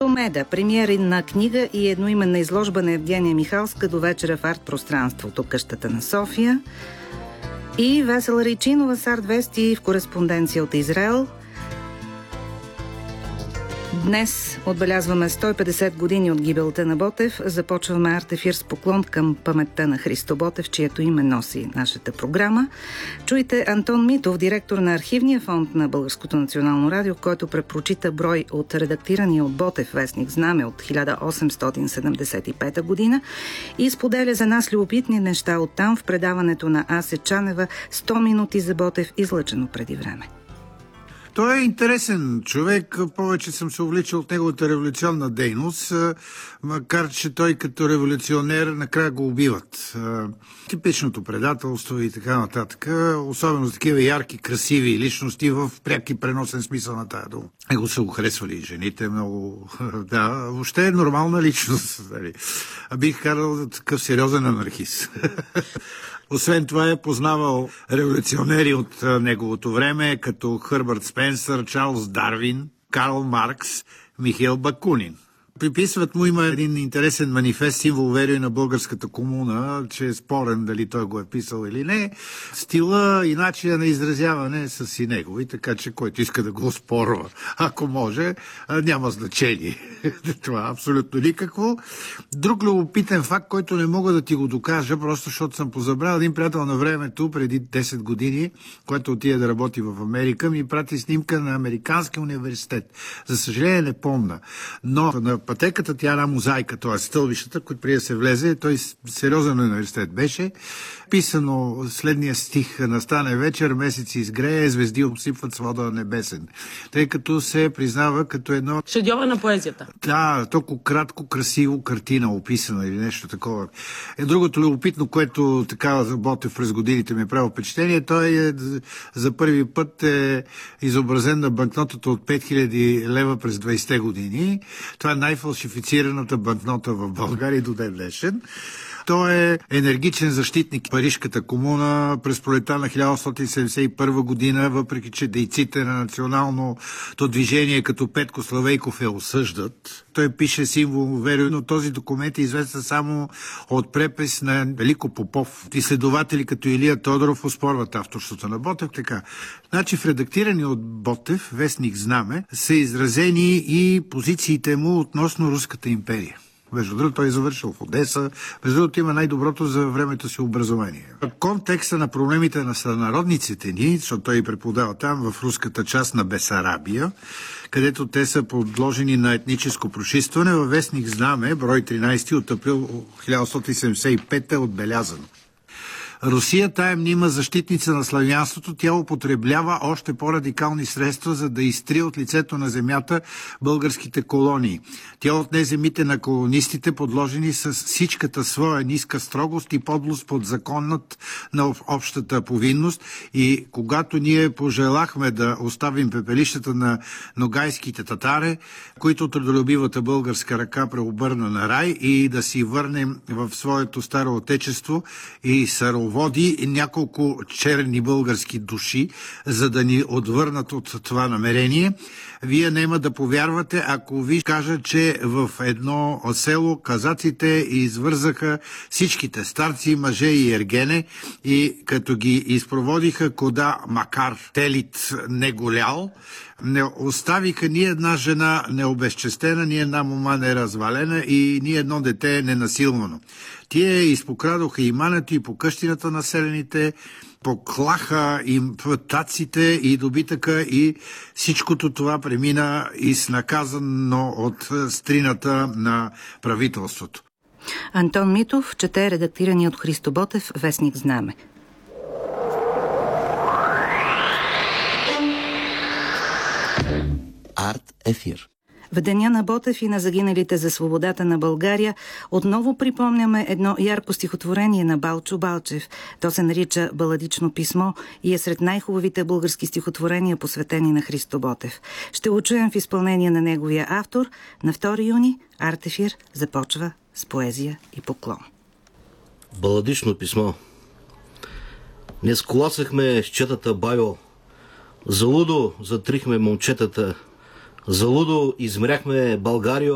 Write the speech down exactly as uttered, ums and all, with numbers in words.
Андромеда, премиери на книга и едноименна изложба на Евгения Михалска до вечера в арт-пространството, къщата на София. И Весела Райчинова с арт-вести в кореспонденция от Израел. Днес отбелязваме сто и петдесет години от гибелта на Ботев. Започваме арт-ефир с поклон към паметта на Христо Ботев, чието име носи нашата програма. Чуйте Антон Митов, директор на Архивния фонд на Българското национално радио, който препрочита брой от редактирания от Ботев вестник Знаме от хиляда осемстотин седемдесет и пета година и споделя за нас любопитни неща оттам в предаването на Асе Чанева «сто минути за Ботев», излъчено преди време. Той е интересен човек, повече съм се увличал от неговата революционна дейност, макар че той като революционер накрая го убиват. Типичното предателство и така нататък, особено за такива ярки, красиви личности в пряки преносен смисъл на тая дума. Его са го харесвали и жените много. Да, въобще е нормална личност. Бих казал такъв сериозен анархист. Освен това е познавал революционери от неговото време, като Хърбърт Спенсър, Чарлз Дарвин, Карл Маркс, Михаил Бакунин. Приписват му, има един интересен манифест, символ верие на българската комуна, че е спорен дали той го е писал или не. Стила и начина на изразяване са си негови, така че който иска да го оспорва, ако може, няма значение. Това абсолютно никакво. Друг любопитен факт, който не мога да ти го докажа, просто защото съм позабрал, един приятел на времето, преди десет години, който отиде да работи в Америка, ми прати снимка на Американския университет. За съжаление не помня, но на пътеката тя една мозайка, т.е. стълбищата, които преди да се влезе, той сериозен университет беше. Писано следния стих: настане вечер, месеци изгрее, звезди обсипват свода небесен. Тъй като се признава като едно... шедьовър на поезията. Да, толкова кратко, красиво картина описана или нещо такова. Е, другото любопитно, което така за Ботев през годините ми е правило впечатление, той е, за първи път е изобразен на банкнотата от пет хиляди лева през двайсетте години. Това е най-фалшифицираната банкнота в България до ден днешен. Той е енергичен защитник Парижката комуна през пролета на хиляда осемстотин седемдесет и първа година, въпреки че дейците на националното движение като Петко Славейков я осъждат. Той пише символ верою, но този документ е известен само от препис на Велико Попов. Изследователи като Илия Тодоров оспорват авторството на Ботев. Така. Значи в редактирани от Ботев вестник Знаме са изразени и позициите му относно Руската империя. Между другото, той е завършил в Одеса. Между другото, има най-доброто за времето си образование. В контекста на проблемите на сънародниците ни, защото той преподава там в руската част на Бесарабия, където те са подложени на етническо прочистване, във вестник Знаме, брой тринайсети от април хиляда осемстотин седемдесет и пета е отбелязано: Русия, тая мнима защитница на славянството, тя употреблява още по-радикални средства, за да изтрие от лицето на земята българските колонии. Тя отне земите на колонистите, подложени с всичката своя ниска строгост и подлост под законът на общата повинност, и когато ние пожелахме да оставим пепелищата на ногайските татари, които трудолюбивата българска ръка преобърна на рай, и да си върнем в своето старо отечество и саро води няколко черни български души, за да ни отвърнат от това намерение. Вие няма да повярвате, ако ви кажа, че в едно село казаците извързаха всичките старци, мъже и ергене, и като ги изпроводиха кода, макар телит не голял, не оставиха ни една жена необезчестена, ни една мома неразвалена и ни едно дете ненасилвано. Тие изпокрадоха имането и по къщината на селените, поклаха им таците и добитъка, и всичкото това премина изнаказано от стрината на правителството. Антон Митов чете редактирани от Христо Ботев вестник Знаме. Арт ефир. В деня на Ботев и на загиналите за свободата на България отново припомняме едно ярко стихотворение на Балчо Балчев. То се нарича «Баладично писмо» и е сред най-хубавите български стихотворения, посветени на Христо Ботев. Ще го чуем в изпълнение на неговия автор. На втори юни Арт ефир започва с поезия и поклон. Баладично писмо. Не сколасахме с четата байо, залудо затрихме момчетата, залудо измряхме Българио,